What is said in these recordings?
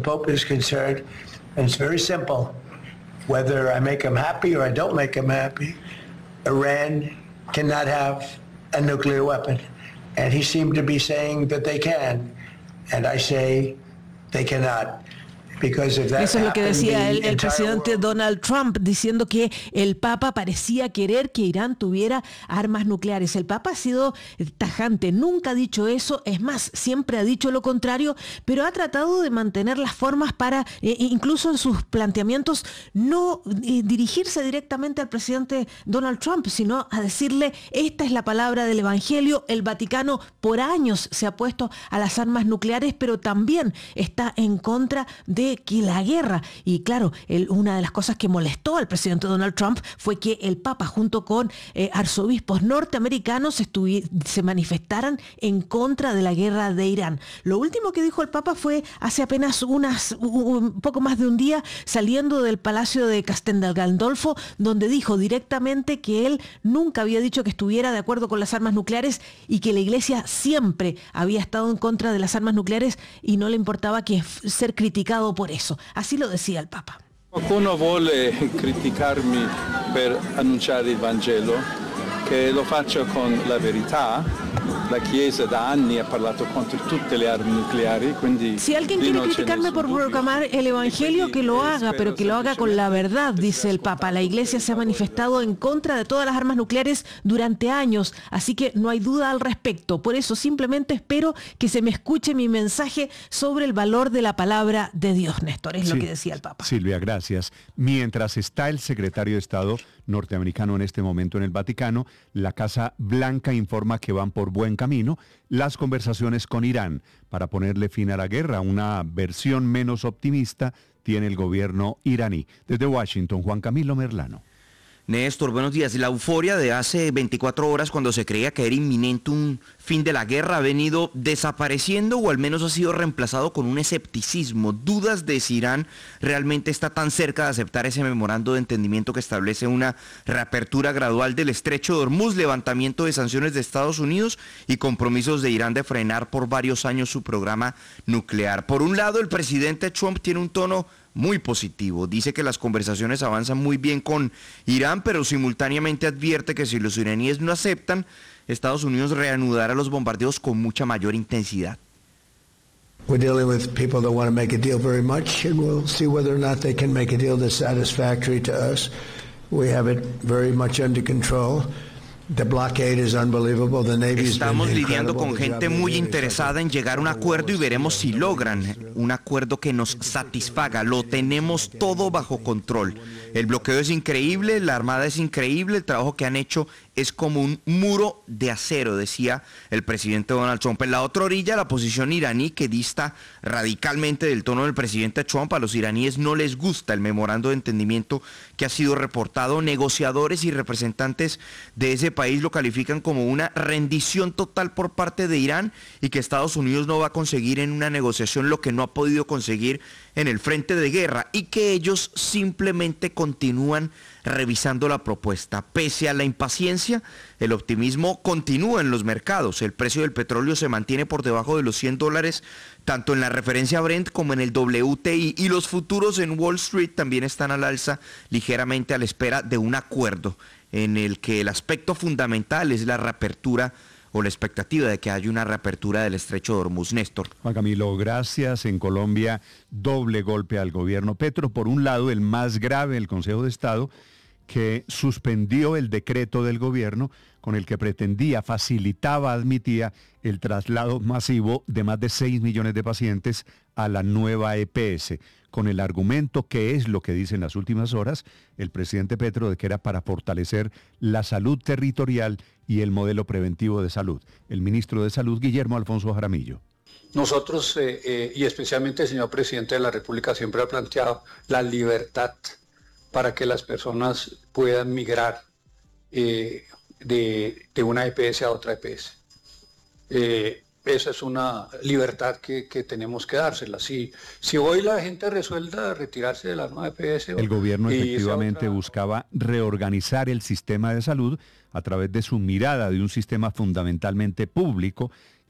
Pope is concerned, and it's very simple. Whether I make him happy or I don't make him happy, Iran cannot have a nuclear weapon. And he seemed to be saying that they can, and I say they cannot. Eso es lo que decía el presidente Donald Trump, diciendo que el Papa parecía querer que Irán tuviera armas nucleares. El Papa ha sido tajante, nunca ha dicho eso, es más, siempre ha dicho lo contrario, pero ha tratado de mantener las formas para, incluso en sus planteamientos, no dirigirse directamente al presidente Donald Trump, sino a decirle, esta es la palabra del Evangelio. El Vaticano por años se ha opuesto a las armas nucleares, pero también está en contra de que la guerra, y claro, una de las cosas que molestó al presidente Donald Trump fue que el Papa junto con arzobispos norteamericanos se manifestaran en contra de la guerra de Irán. Lo último que dijo el Papa fue hace apenas un poco más de un día, saliendo del Palacio de Castel Gandolfo, donde dijo directamente que él nunca había dicho que estuviera de acuerdo con las armas nucleares y que la Iglesia siempre había estado en contra de las armas nucleares y no le importaba ser criticado por eso. Así lo decía el Papa. Qualcuno vuole criticarmi per annunciare il Vangelo, che lo faccio con la verità. La Chiesa da anni ha parlato contro tutte le armi nucleari, quindi si alguien quiere criticarme por proclamar el Evangelio, que lo haga, pero que lo haga con la verdad, dice el Papa. La Iglesia se ha manifestado en contra de todas las armas nucleares durante años, así que no hay duda al respecto. Por eso simplemente espero que se me escuche mi mensaje sobre el valor de la palabra de Dios, Néstor, es lo que decía el Papa. Silvia, gracias. Mientras está el secretario de Estado norteamericano en este momento en el Vaticano, la Casa Blanca informa que van por buen camino las conversaciones con Irán para ponerle fin a la guerra. Una versión menos optimista tiene el gobierno iraní. Desde Washington, Juan Camilo Merlano. Néstor, buenos días. La euforia de hace 24 horas, cuando se creía que era inminente un fin de la guerra, ha venido desapareciendo, o al menos ha sido reemplazado con un escepticismo, dudas de si Irán realmente está tan cerca de aceptar ese memorando de entendimiento que establece una reapertura gradual del estrecho de Hormuz, levantamiento de sanciones de Estados Unidos y compromisos de Irán de frenar por varios años su programa nuclear. Por un lado, el presidente Trump tiene un tono muy positivo. Dice que las conversaciones avanzan muy bien con Irán, pero simultáneamente advierte que si los iraníes no aceptan, Estados Unidos reanudará los bombardeos con mucha mayor intensidad. We're dealing with people that want to make a deal very much, and we'll see whether or not they can make a deal that's satisfactory to us. We have it very much under control. Estamos lidiando con gente muy interesada en llegar a un acuerdo y veremos si logran un acuerdo que nos satisfaga. Lo tenemos todo bajo control. El bloqueo es increíble, la armada es increíble, el trabajo que han hecho es como un muro de acero, decía el presidente Donald Trump. En la otra orilla, la posición iraní, que dista radicalmente del tono del presidente Trump. A los iraníes no les gusta el memorando de entendimiento que ha sido reportado. Negociadores y representantes de ese país lo califican como una rendición total por parte de Irán, y que Estados Unidos no va a conseguir en una negociación lo que no ha podido conseguir en el frente de guerra, y que ellos simplemente continúan revisando la propuesta. Pese a la impaciencia, el optimismo continúa en los mercados. El precio del petróleo se mantiene por debajo de los $100, tanto en la referencia Brent como en el WTI, y los futuros en Wall Street también están al alza, ligeramente a la espera de un acuerdo en el que el aspecto fundamental es la reapertura, o la expectativa de que haya una reapertura del estrecho de Hormuz. Néstor. Juan Camilo, gracias. En Colombia, doble golpe al gobierno Petro. Por un lado, el más grave, el Consejo de Estado, que suspendió el decreto del gobierno con el que admitía el traslado masivo de más de 6 millones de pacientes a la nueva EPS, con el argumento, que es lo que dice en las últimas horas el presidente Petro, de que era para fortalecer la salud territorial y el modelo preventivo de salud. El ministro de Salud, Guillermo Alfonso Jaramillo. Nosotros, y especialmente el señor presidente de la República, siempre ha planteado la libertad para que las personas puedan migrar de una EPS a otra EPS. Esa es una libertad que tenemos que dársela. Si hoy la gente resuelva retirarse de la nueva EPS... El gobierno efectivamente buscaba reorganizar el sistema de salud a través de su mirada de un sistema fundamentalmente público,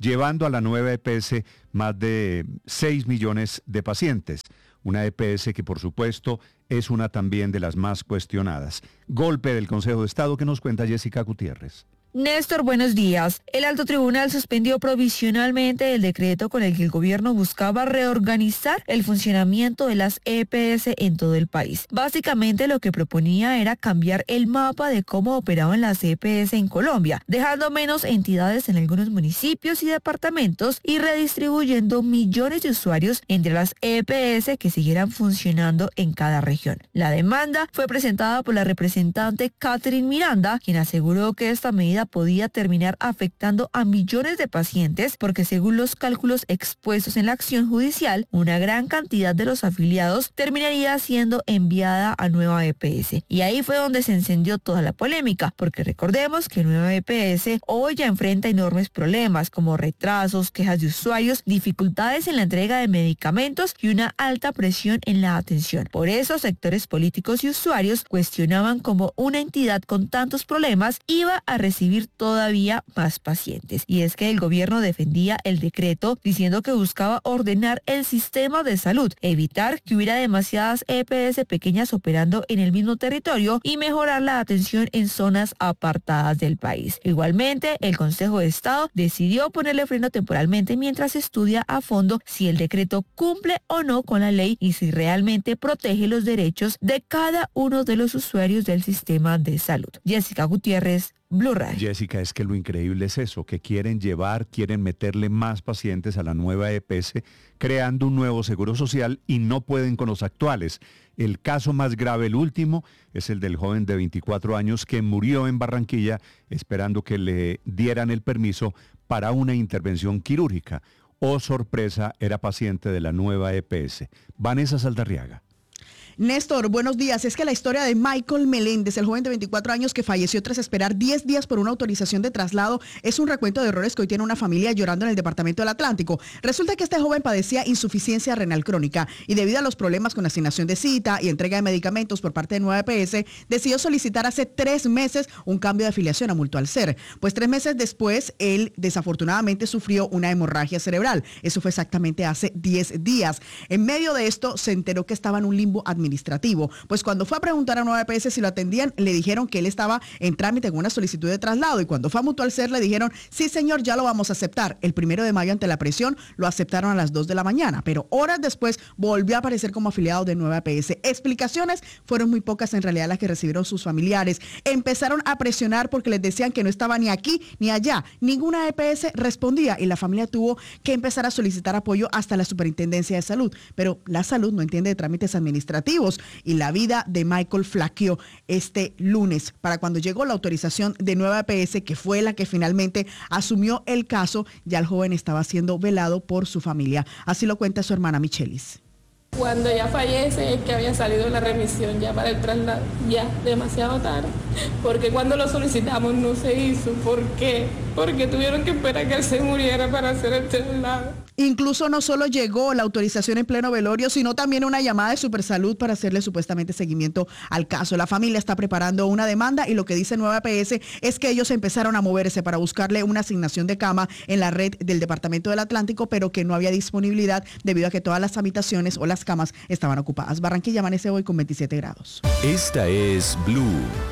llevando a la nueva EPS más de 6 millones de pacientes. Una EPS que por supuesto es una también de las más cuestionadas. Golpe del Consejo de Estado que nos cuenta Jessica Gutiérrez. Néstor, buenos días. El alto tribunal suspendió provisionalmente el decreto con el que el gobierno buscaba reorganizar el funcionamiento de las EPS en todo el país. Básicamente lo que proponía era cambiar el mapa de cómo operaban las EPS en Colombia, dejando menos entidades en algunos municipios y departamentos y redistribuyendo millones de usuarios entre las EPS que siguieran funcionando en cada región. La demanda fue presentada por la representante Catherine Miranda, quien aseguró que esta medida podía terminar afectando a millones de pacientes porque según los cálculos expuestos en la acción judicial, una gran cantidad de los afiliados terminaría siendo enviada a nueva EPS. Y ahí fue donde se encendió toda la polémica, porque recordemos que nueva EPS hoy ya enfrenta enormes problemas como retrasos, quejas de usuarios, dificultades en la entrega de medicamentos y una alta presión en la atención. Por eso sectores políticos y usuarios cuestionaban cómo una entidad con tantos problemas iba a recibir todavía más pacientes. Y es que el gobierno defendía el decreto diciendo que buscaba ordenar el sistema de salud, evitar que hubiera demasiadas EPS pequeñas operando en el mismo territorio y mejorar la atención en zonas apartadas del país. Igualmente, el Consejo de Estado decidió ponerle freno temporalmente mientras estudia a fondo si el decreto cumple o no con la ley y si realmente protege los derechos de cada uno de los usuarios del sistema de salud. Jessica Gutiérrez, Blue Radio. Jessica, es que lo increíble es eso, que quieren meterle más pacientes a la nueva EPS, creando un nuevo seguro social y no pueden con los actuales. El caso más grave, el último, es el del joven de 24 años que murió en Barranquilla esperando que le dieran el permiso para una intervención quirúrgica. Oh, sorpresa, era paciente de la nueva EPS. Vanessa Saldarriaga. Néstor, buenos días. Es que la historia de Michael Meléndez, el joven de 24 años que falleció tras esperar 10 días por una autorización de traslado, es un recuento de errores que hoy tiene una familia llorando en el departamento del Atlántico. Resulta que este joven padecía insuficiencia renal crónica y debido a los problemas con asignación de cita y entrega de medicamentos por parte de Nueva EPS, decidió solicitar hace 3 meses un cambio de afiliación a Mutual Ser. Pues 3 meses después, él desafortunadamente sufrió una hemorragia cerebral. Eso fue exactamente hace 10 días. En medio de esto, se enteró que estaba en un limbo administrativo. Pues cuando fue a preguntar a Nueva EPS si lo atendían, le dijeron que él estaba en trámite con una solicitud de traslado y cuando fue a Mutual Ser le dijeron, sí señor, ya lo vamos a aceptar. El 1 de mayo ante la presión lo aceptaron a las 2 de la mañana, pero horas después volvió a aparecer como afiliado de Nueva EPS. Explicaciones fueron muy pocas en realidad las que recibieron sus familiares. Empezaron a presionar porque les decían que no estaba ni aquí ni allá. Ninguna EPS respondía y la familia tuvo que empezar a solicitar apoyo hasta la Superintendencia de Salud. Pero la salud no entiende de trámites administrativos y la vida de Michael flaqueó este lunes. Para cuando llegó la autorización de Nueva EPS, que fue la que finalmente asumió el caso, ya el joven estaba siendo velado por su familia. Así lo cuenta su hermana Michelis. Cuando ella fallece es que había salido la remisión ya para el traslado, ya demasiado tarde, porque cuando lo solicitamos no se hizo. ¿Por qué? Porque tuvieron que esperar que él se muriera para hacer el traslado. Incluso no solo llegó la autorización en pleno velorio, sino también una llamada de Supersalud para hacerle supuestamente seguimiento al caso. La familia está preparando una demanda y lo que dice Nueva EPS es que ellos empezaron a moverse para buscarle una asignación de cama en la red del Departamento del Atlántico, pero que no había disponibilidad debido a que todas las habitaciones o las camas estaban ocupadas. Barranquilla amanece hoy con 27 grados. Esta es Blue,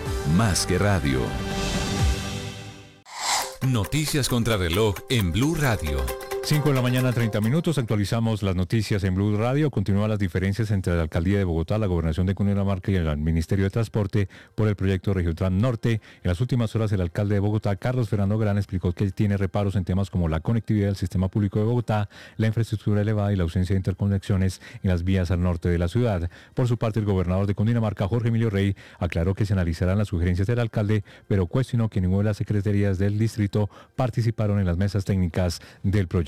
más que radio. Noticias contra reloj en Blue Radio. 5 de la mañana, 30 minutos. Actualizamos las noticias en Blue Radio. Continúan las diferencias entre la Alcaldía de Bogotá, la Gobernación de Cundinamarca y el Ministerio de Transporte por el proyecto Regiotrans Norte. En las últimas horas, el alcalde de Bogotá, Carlos Fernando Galán, explicó que tiene reparos en temas como la conectividad del sistema público de Bogotá, la infraestructura elevada y la ausencia de interconexiones en las vías al norte de la ciudad. Por su parte, el gobernador de Cundinamarca, Jorge Emilio Rey, aclaró que se analizarán las sugerencias del alcalde, pero cuestionó que ninguna de las secretarías del distrito participaron en las mesas técnicas del proyecto.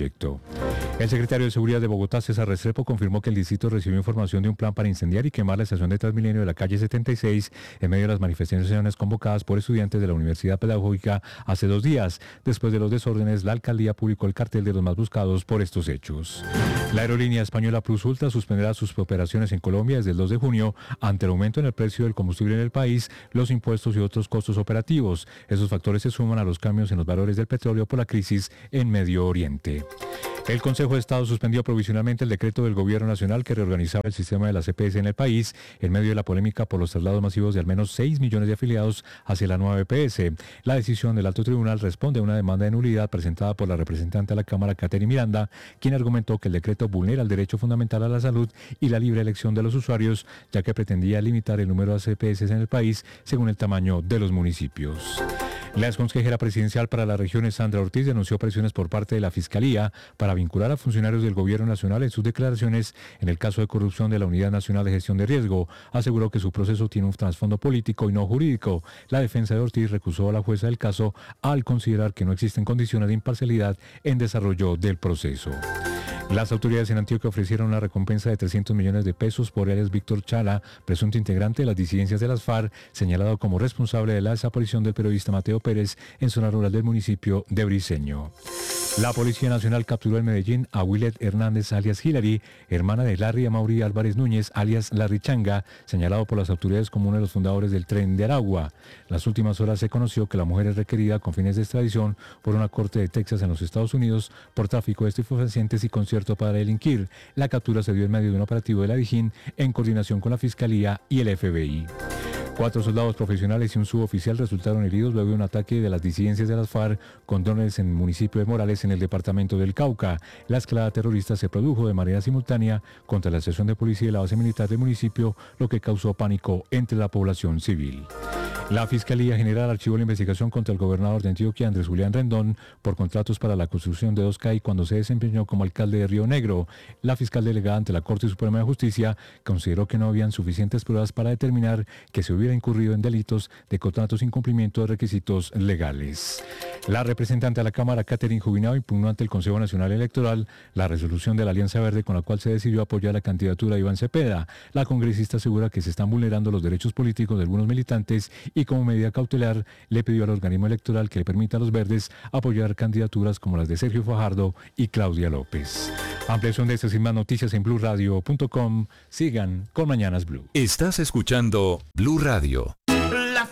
proyecto. El secretario de Seguridad de Bogotá, César Restrepo, confirmó que el distrito recibió información de un plan para incendiar y quemar la estación de Transmilenio de la calle 76 en medio de las manifestaciones convocadas por estudiantes de la Universidad Pedagógica hace 2 días. Después de los desórdenes, la alcaldía publicó el cartel de los más buscados por estos hechos. La aerolínea española Plus Ultra suspenderá sus operaciones en Colombia desde el 2 de junio ante el aumento en el precio del combustible en el país, los impuestos y otros costos operativos. Esos factores se suman a los cambios en los valores del petróleo por la crisis en Medio Oriente. El Consejo de Estado suspendió provisionalmente el decreto del Gobierno Nacional que reorganizaba el sistema de las EPS en el país en medio de la polémica por los traslados masivos de al menos 6 millones de afiliados hacia la nueva EPS. La decisión del Alto Tribunal responde a una demanda de nulidad presentada por la representante de la Cámara, Catherine Miranda, quien argumentó que el decreto vulnera el derecho fundamental a la salud y la libre elección de los usuarios, ya que pretendía limitar el número de EPS en el país según el tamaño de los municipios. La exconsejera presidencial para la región, Sandra Ortiz, denunció presiones por parte de la Fiscalía para vincular a funcionarios del Gobierno Nacional en sus declaraciones en el caso de corrupción de la Unidad Nacional de Gestión de Riesgo. Aseguró que su proceso tiene un trasfondo político y no jurídico. La defensa de Ortiz recusó a la jueza del caso al considerar que no existen condiciones de imparcialidad en desarrollo del proceso. Las autoridades en Antioquia ofrecieron una recompensa de 300 millones de pesos por alias Víctor Chala, presunto integrante de las disidencias de las FARC, señalado como responsable de la desaparición del periodista Mateo Pérez en zona rural del municipio de Briceño. La Policía Nacional capturó en Medellín a Willet Hernández alias Hillary, hermana de Larry Amaury Álvarez Núñez alias Larry Changa, señalado por las autoridades como uno de los fundadores del Tren de Aragua. Las últimas horas se conoció que la mujer es requerida con fines de extradición por una corte de Texas en los Estados Unidos por tráfico de estupefacientes y concierto para delinquir. La captura se dio en medio de un operativo de la Dijín en coordinación con la Fiscalía y el FBI. 4 soldados profesionales y un suboficial resultaron heridos luego de un ataque de las disidencias de las FARC con drones en el municipio de Morales, en el departamento del Cauca. La escalada terrorista se produjo de manera simultánea contra la estación de policía y la base militar del municipio, lo que causó pánico entre la población civil. La Fiscalía General archivó la investigación contra el gobernador de Antioquia, Andrés Julián Rendón, por contratos para la construcción de 2 CAI cuando se desempeñó como alcalde de Río Negro. La fiscal delegada ante la Corte Suprema de Justicia consideró que no habían suficientes pruebas para determinar que se hubiera incurrido en delitos de contratos sin cumplimiento de requisitos legales. La representante de la Cámara, Catherine Jubinao, impugnó ante el Consejo Nacional Electoral la resolución de la Alianza Verde con la cual se decidió apoyar la candidatura de Iván Cepeda. La congresista asegura que se están vulnerando los derechos políticos de algunos militantes y como medida cautelar le pidió al organismo electoral que le permita a los verdes apoyar candidaturas como las de Sergio Fajardo y Claudia López. Ampliación de estas y más noticias en blueradio.com. Sigan con Mañanas Blue. Estás escuchando Blue Radio.